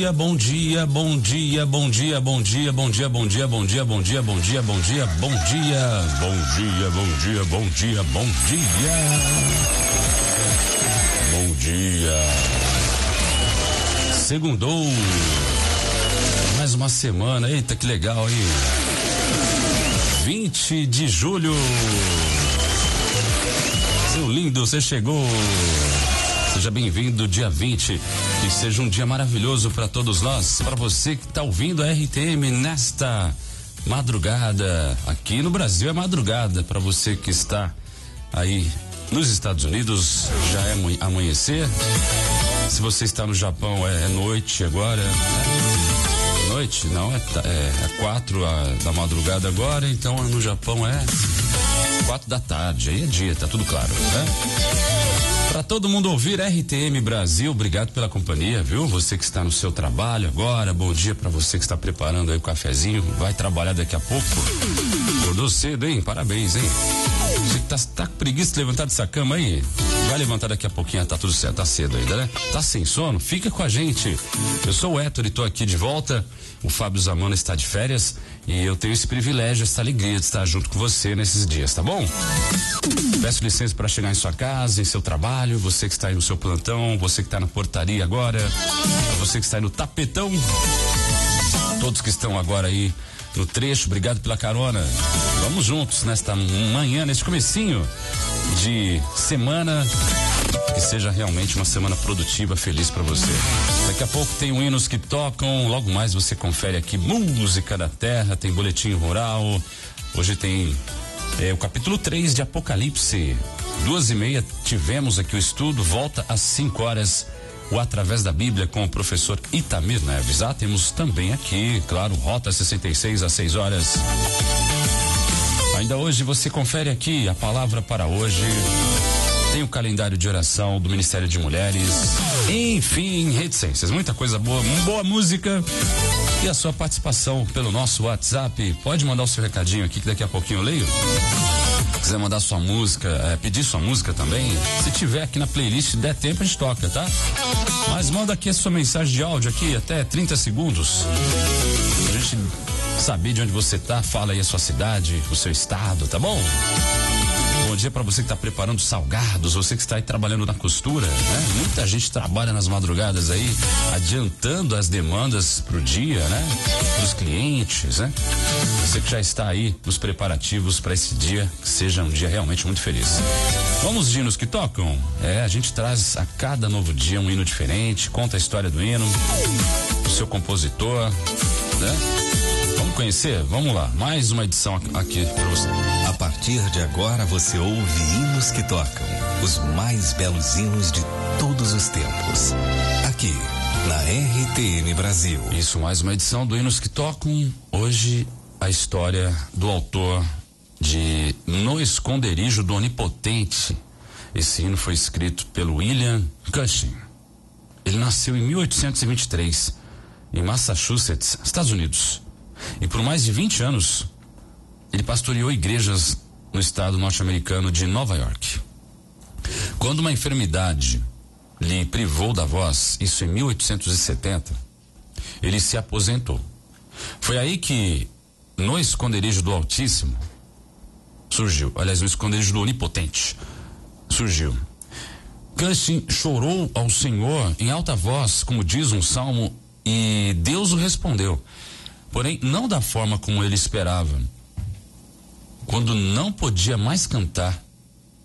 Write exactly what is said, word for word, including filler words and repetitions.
Bom dia, bom dia, bom dia, bom dia, bom dia, bom dia, bom dia, bom dia, bom dia, bom dia, bom dia, bom dia, bom dia, bom dia, bom dia, bom dia. Segundou, mais uma semana, eita que legal, hein? vinte de julho. Seu lindo, você chegou. Seja bem-vindo, dia vinte, que seja um dia maravilhoso para todos nós, para você que está ouvindo a R T M nesta madrugada. Aqui no Brasil é madrugada, para você que está aí nos Estados Unidos já é amanhecer. Se você está no Japão é, é noite agora. É noite? Não, é, é, é quatro a, da madrugada agora, então no Japão é quatro da tarde, aí é dia, tá tudo claro, né? Para todo mundo ouvir R T M Brasil, obrigado pela companhia, viu? Você que está no seu trabalho agora, bom dia para você que está preparando aí o cafezinho, vai trabalhar daqui a pouco. Acordou cedo, hein? Parabéns, hein? Você que tá, tá com preguiça de levantar dessa cama aí, vai levantar daqui a pouquinho, tá tudo certo, tá cedo ainda, né? Tá sem sono? Fica com a gente. Eu sou o Héctor e tô aqui de volta. O Fábio Zamana está de férias e eu tenho esse privilégio, essa alegria de estar junto com você nesses dias, tá bom? Peço licença para chegar em sua casa, em seu trabalho, você que está aí no seu plantão, você que está na portaria agora, você que está aí no tapetão, todos que estão agora aí no trecho, obrigado pela carona. Vamos juntos nesta manhã, neste comecinho de semana, que seja realmente uma semana produtiva, feliz para você. Daqui a pouco tem o Hinos que Tocam, logo mais você confere aqui Música da Terra, tem Boletim Rural, hoje tem é, o capítulo três de Apocalipse, duas e meia tivemos aqui o estudo, volta às cinco horas o Através da Bíblia com o professor Itamir Neves. Ah, temos também aqui, claro, Rota sessenta e seis às seis horas. Ainda hoje você confere aqui a palavra para hoje. Tem o calendário de oração do Ministério de Mulheres. Enfim, reticências, muita coisa boa, boa música. E a sua participação pelo nosso WhatsApp. Pode mandar o seu recadinho aqui que daqui a pouquinho eu leio. Se quiser mandar sua música, é, pedir sua música também, se tiver aqui na playlist, der tempo a gente toca, tá? Mas manda aqui a sua mensagem de áudio aqui, até trinta segundos. Pra gente saber de onde você tá, fala aí a sua cidade, o seu estado, tá bom? Bom dia para você que está preparando salgados, você que está aí trabalhando na costura, né? Muita gente trabalha nas madrugadas aí, adiantando as demandas pro dia, né? Dos clientes, né? Você que já está aí nos preparativos para esse dia, que seja um dia realmente muito feliz. Vamos os hinos que tocam? É, a gente traz a cada novo dia um hino diferente, conta a história do hino, o seu compositor, né? Vamos conhecer? Vamos lá, mais uma edição aqui para você. A partir de agora você ouve Hinos que Tocam, os mais belos hinos de todos os tempos, aqui na R T M Brasil. Isso, mais uma edição do Hinos que Tocam, hoje a história do autor de No Esconderijo do Onipotente. Esse hino foi escrito pelo William Cushing. Ele nasceu em mil oitocentos e vinte e três, em Massachusetts, Estados Unidos. E por mais de vinte anos, ele pastoreou igrejas no estado norte-americano de Nova York. Quando uma enfermidade lhe privou da voz, isso em mil oitocentos e setenta, ele se aposentou. Foi aí que, no Esconderijo do Altíssimo, surgiu, aliás, no Esconderijo do Onipotente, surgiu. Cushing chorou ao Senhor em alta voz, como diz um salmo, e Deus o respondeu. Porém, não da forma como ele esperava. Quando não podia mais cantar,